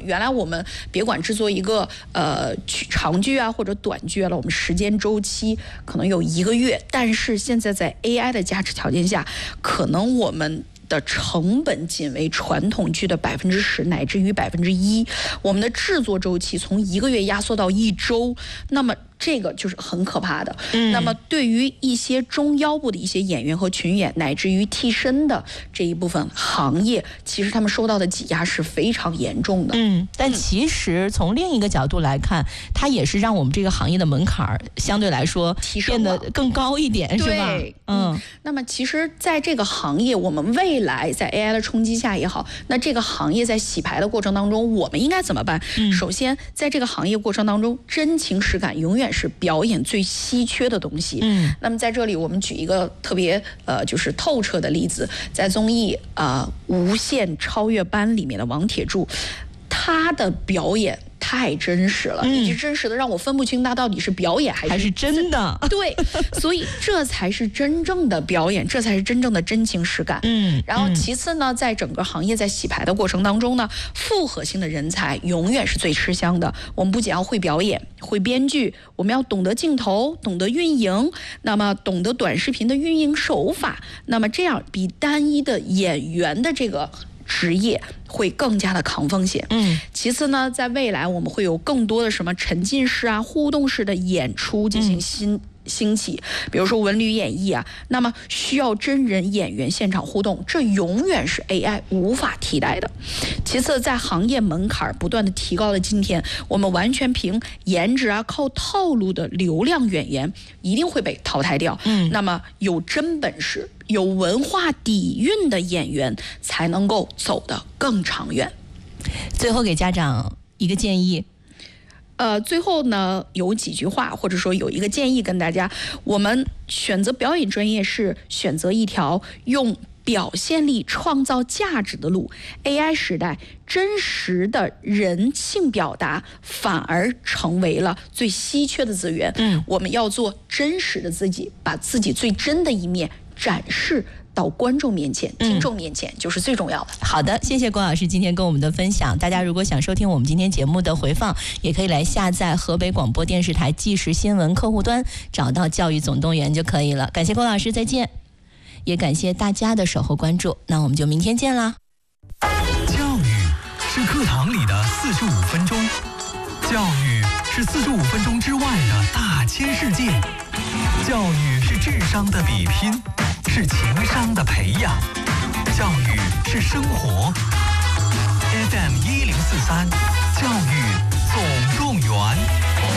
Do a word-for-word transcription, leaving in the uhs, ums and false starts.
原来我们别管制作一个呃长剧啊或者短剧了，我们时间周期可能有一个月，但是现在在 A I 的加持条件下，可能我们的成本仅为传统剧的百分之十乃至于百分之一，我们的制作周期从一个月压缩到一周，那么这个就是很可怕的。嗯、那么对于一些中腰部的一些演员和群演，乃至于替身的这一部分行业，其实他们受到的挤压是非常严重的。 嗯，但其实从另一个角度来看，它也是让我们这个行业的门槛相对来说变得更高一点，是吧？ 对，嗯。那么其实在这个行业，我们未来在 A I 的冲击下也好，那这个行业在洗牌的过程当中，我们应该怎么办？嗯、首先，在这个行业过程当中，真情实感永远是表演最稀缺的东西。嗯，那么在这里我们举一个特别呃就是透彻的例子，在综艺啊、呃《无限超越班》里面的王铁柱，他的表演太真实了，以及真实的让我分不清他到底是表演还是还是真的。 对，所以这才是真正的表演，这才是真正的真情实感。嗯，然后其次呢，在整个行业在洗牌的过程当中呢，复合性的人才永远是最吃香的。我们不仅要会表演、会编剧，我们要懂得镜头、懂得运营，那么懂得短视频的运营手法，那么这样比单一的演员的这个职业会更加的抗风险。嗯，其次呢，在未来我们会有更多的什么沉浸式啊、互动式的演出进行新、嗯、兴起，比如说文旅演绎啊，那么需要真人演员现场互动，这永远是 A I 无法替代的。其次，在行业门槛不断的提高的今天，我们完全凭颜值啊、靠套路的流量演员一定会被淘汰掉。嗯，那么有真本事、有文化底蕴的演员才能够走得更长远。 最后给家长一个建议。 呃，最后呢，有几句话，或者说有一个建议跟大家：我们选择表演专业是选择一条用表现力创造价值的路。A I 时代，真实的人性表达反而成为了最稀缺的资源。嗯，我们要做真实的自己，把自己最真的一面展示到观众面前、听众面前，就是最重要的。 好的，谢谢郭老师今天跟我们的分享。大家如果想收听我们今天节目的回放，也可以来下载河北广播电视台即时新闻客户端，找到教育总动员就可以了。感谢郭老师，再见。也感谢大家的守候关注，那我们就明天见啦。 教育是课堂里的四十五分钟，教育是四十五分钟之外的大千世界，教育是智商的比拼，是情商的培养，教育是生活。F M 一零四三，教育